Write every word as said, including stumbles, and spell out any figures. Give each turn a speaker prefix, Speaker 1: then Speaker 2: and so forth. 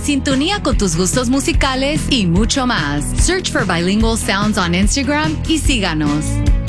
Speaker 1: sintonía con tus gustos musicales y mucho más. Search for Bilingual Sounds on Instagram y síganos.